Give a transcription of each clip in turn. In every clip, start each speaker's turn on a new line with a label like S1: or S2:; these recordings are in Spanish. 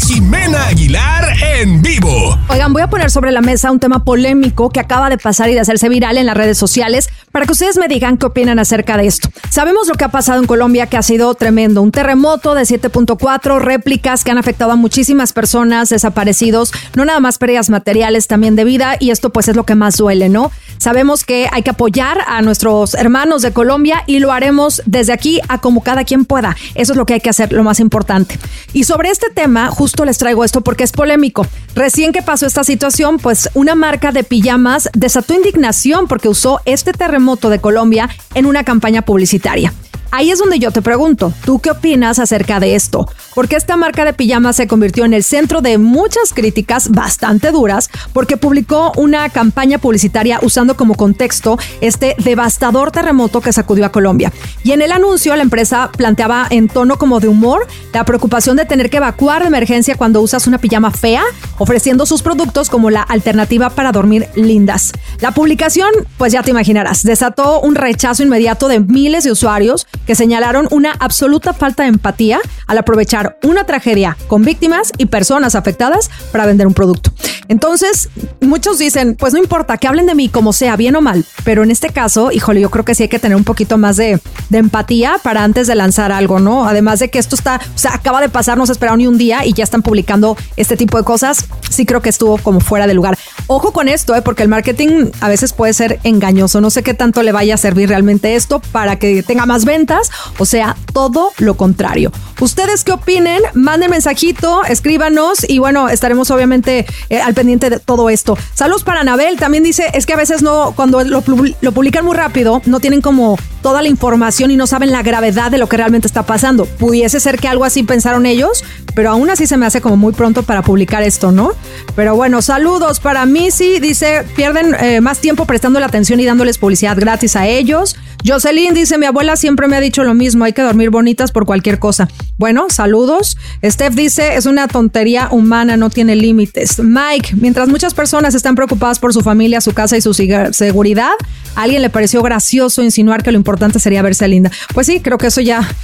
S1: Jimena Aguilar en vivo.
S2: Oigan, voy a poner sobre la mesa un tema polémico que acaba de pasar y de hacerse viral en las redes sociales para que ustedes me digan qué opinan acerca de esto. Sabemos lo que ha pasado en Colombia, que ha sido tremendo. Un terremoto de 7.4, réplicas que han afectado a muchísimas personas, desaparecidos, no nada más pérdidas materiales, también de vida, y esto pues es lo que más duele, ¿no? Sabemos que hay que apoyar a nuestros hermanos de Colombia y lo haremos desde aquí a como cada quien pueda. Eso es lo que hay que hacer, lo más importante. Y sobre este tema, justo les traigo esto porque es polémico. Recién que pasó esta situación, pues una marca de pijamas desató indignación porque usó este terremoto de Colombia en una campaña publicitaria. Ahí es donde yo te pregunto, ¿tú qué opinas acerca de esto? Porque esta marca de pijamas se convirtió en el centro de muchas críticas bastante duras porque publicó una campaña publicitaria usando como contexto este devastador terremoto que sacudió a Colombia. Y en el anuncio la empresa planteaba en tono como de humor la preocupación de tener que evacuar de emergencia cuando usas una pijama fea, ofreciendo sus productos como la alternativa para dormir lindas. La publicación, pues ya te imaginarás, desató un rechazo inmediato de miles de usuarios que señalaron una absoluta falta de empatía al aprovechar una tragedia con víctimas y personas afectadas para vender un producto. Entonces, muchos dicen, pues no importa, que hablen de mí como sea, bien o mal, pero en este caso, híjole, yo creo que sí hay que tener un poquito más de empatía para antes de lanzar algo, ¿no? Además de que esto acaba de pasar, no se esperaba ni un día y ya están publicando este tipo de cosas, sí creo que estuvo como fuera de lugar. Ojo con esto, porque el marketing a veces puede ser engañoso, no sé qué tanto le vaya a servir realmente esto para que tenga más ventas, o sea, todo lo contrario. ¿Ustedes qué opinen? Manden mensajito, escríbanos y bueno, estaremos obviamente al pendiente de todo esto. Saludos para Anabel, también dice, es que a veces no, cuando lo publican muy rápido, no tienen como toda la información y no saben la gravedad de lo que realmente está pasando. Pudiese ser que algo así pensaron ellos, pero aún así se me hace como muy pronto para publicar esto, ¿no? Pero bueno, saludos para Missy, dice, pierden más tiempo prestando la atención y dándoles publicidad gratis a ellos. Jocelyn dice, mi abuela siempre me ha dicho lo mismo, hay que dormir bonitas por cualquier cosa. Bueno, saludos. Steph dice, es una tontería humana, no tiene límites. Mike, mientras muchas personas están preocupadas por su familia, su casa y su seguridad, a alguien le pareció gracioso insinuar que lo importante sería verse linda. Pues sí, creo que eso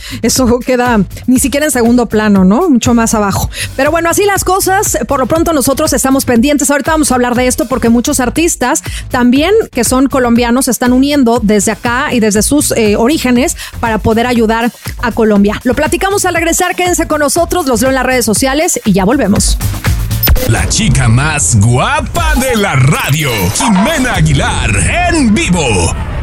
S2: queda ni siquiera en segundo plano, ¿no? Mucho más abajo. Pero bueno, así las cosas. Por lo pronto nosotros estamos pendientes. Ahorita vamos a hablar de esto porque muchos artistas también que son colombianos se están uniendo desde acá y desde sus orígenes para poder ayudar a Colombia. Lo platicamos al regresar, quédense con nosotros, los leo en las redes sociales y ya volvemos.
S1: La chica más guapa de la radio, Jimena Aguilar en vivo.